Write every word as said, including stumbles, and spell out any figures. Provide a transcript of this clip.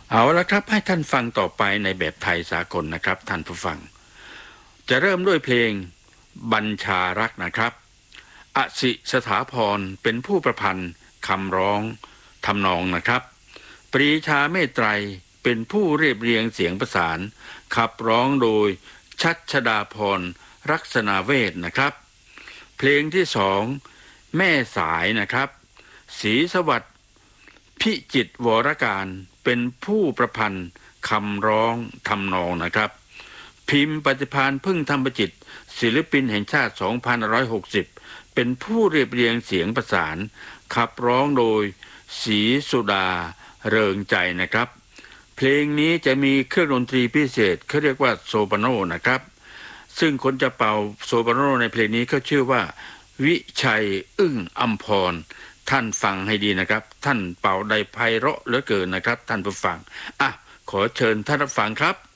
เอาละครับให้ท่านฟังต่อไปในแบบไทยสากลนะครับท่านผู้ฟังจะเริ่มด้วยเพลงบัญชารักนะครับอสิสถาพรเป็นผู้ประพันธ์คำร้องทำนองนะครับปรีชาเมตไตรเป็นผู้เรียบเรียงเสียงประสานขับร้องโดยชัชดาพรรักษณาเวทนะครับเพลงที่สองแม่สายนะครับศรีสวัสดิ์พิจิตรวรการเป็นผู้ประพันธ์คำร้องทำนองนะครับพิมพ์ปฏิภาณพึ่งธรรมจิตศิลปินแห่งชาติสองพันห้าร้อยหกสิบเป็นผู้เรียบเรียงเสียงประสานขับร้องโดยศรีสุดาเริงใจนะครับเพลงนี้จะมีเครื่องดนตรีพิเศษเขาเรียกว่าโซปราโนนะครับซึ่งคนจะเป่าโซปราโนในเพลงนี้เขาชื่อว่าวิชัยอึ้งอัมพรท่านฟังให้ดีนะครับท่านเป่าได้ไพเราะเหลือเกินนะครับท่านผู้ฟังอ่ะขอเชิญท่านรับฟังครับ